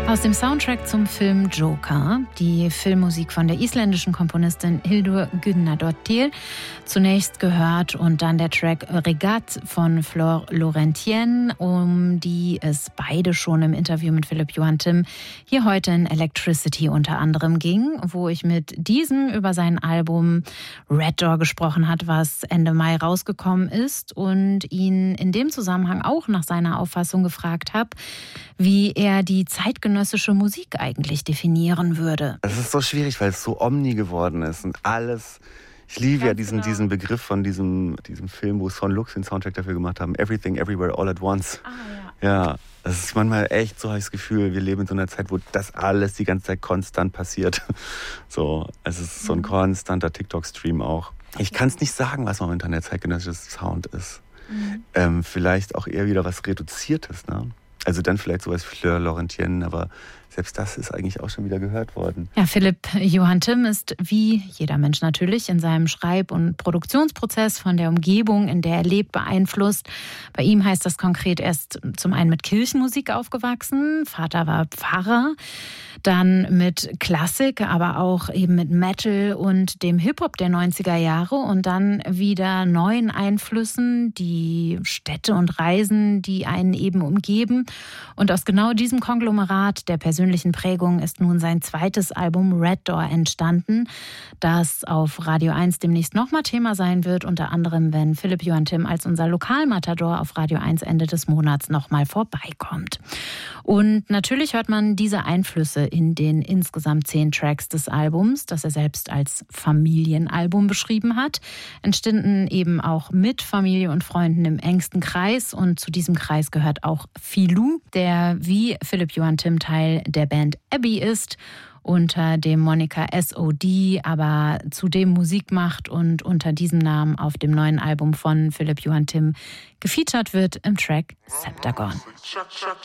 Aus dem Soundtrack zum Film Joker, die Filmmusik von der isländischen Komponistin Hildur Guðnadóttir, zunächst gehört, und dann der Track Regat von Flor Laurentien, um die es beide schon im Interview mit Philipp Johann Timm hier heute in Electricity unter anderem ging, wo ich mit diesem über sein Album Red Door gesprochen hat, was Ende Mai rausgekommen ist, und ihn in dem Zusammenhang auch nach seiner Auffassung gefragt habe, wie er die zeitgenössische Musik eigentlich definieren würde. Das ist so schwierig, weil es so omni geworden ist und alles. Ich liebe ja diesen Begriff von diesem Film, wo Son Lux den Soundtrack dafür gemacht haben. Everything, Everywhere, All at Once. Ja, das ist manchmal echt so, habe ich das Gefühl, wir leben in so einer Zeit, wo das alles die ganze Zeit konstant passiert. So, es ist so ein konstanter TikTok-Stream auch. Ich kann es nicht sagen, was momentan der zeitgenössische Sound ist. Vielleicht auch eher wieder was Reduziertes, ne? Also dann vielleicht sowas wie Fleur Laurentien, aber selbst das ist eigentlich auch schon wieder gehört worden. Ja, Philipp Johann Timm ist wie jeder Mensch natürlich in seinem Schreib- und Produktionsprozess von der Umgebung, in der er lebt, beeinflusst. Bei ihm heißt das konkret, er ist zum einen mit Kirchenmusik aufgewachsen, Vater war Pfarrer, dann mit Klassik, aber auch eben mit Metal und dem Hip-Hop der 90er Jahre und dann wieder neuen Einflüssen, die Städte und Reisen, die einen eben umgeben. Und aus genau diesem Konglomerat der persönlichen Prägung ist nun sein zweites Album Red Door entstanden, das auf Radio 1 demnächst nochmal Thema sein wird, unter anderem, wenn Philipp Johann Timm als unser Lokalmatador auf Radio 1 Ende des Monats nochmal vorbeikommt. Und natürlich hört man diese Einflüsse in den insgesamt 10 Tracks des Albums, das er selbst als Familienalbum beschrieben hat, entstanden eben auch mit Familie und Freunden im engsten Kreis, und zu diesem Kreis gehört auch Filou, der wie Philipp Johann Timm Teil der Band Abbey ist, unter dem Moniker SOD, aber zudem Musik macht und unter diesem Namen auf dem neuen Album von Philipp Johann Timm gefeatured wird im Track Septagon.